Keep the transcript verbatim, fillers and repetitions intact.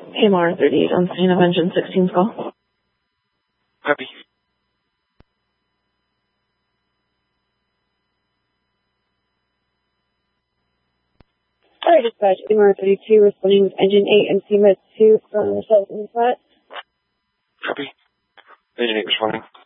M R thirty-eight on scene of engine sixteen's call. Copy. Alright, dispatch, M R thirty-two responding with engine eight and C M E D two from yourself in the flat. Copy. Engine eight responding.